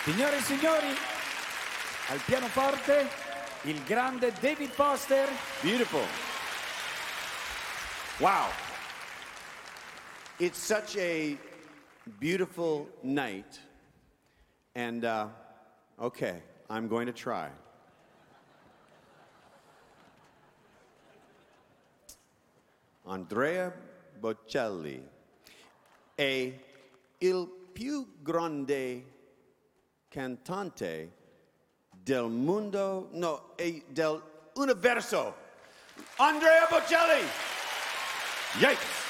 Signore e signori, al pianoforte il grande David Foster. Beautiful. Wow. It's such a beautiful night. And, okay, I'm going to try. Andrea Bocelli è il più grande cantante del mondo, no, è del universo. Andrea Bocelli! Yikes!